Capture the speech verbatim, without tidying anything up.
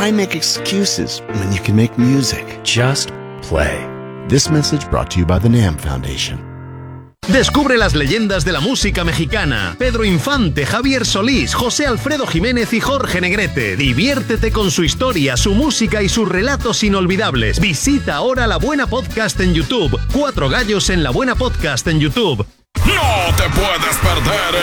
Why make excuses when you can make music? Just play. This message brought to you by the NAMM Foundation. Descubre las leyendas de la música mexicana. Pedro Infante, Javier Solís, José Alfredo Jiménez y Jorge Negrete. Diviértete con su historia, su música y sus relatos inolvidables. Visita ahora La Buena Podcast en YouTube. Cuatro gallos en La Buena Podcast en YouTube. No te puedes perder